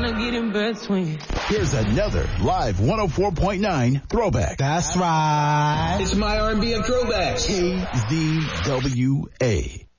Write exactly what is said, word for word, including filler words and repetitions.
tryna get in between. Here's another live one oh four point nine throwback. That's right. It's my R and B of throwbacks. K Z W A.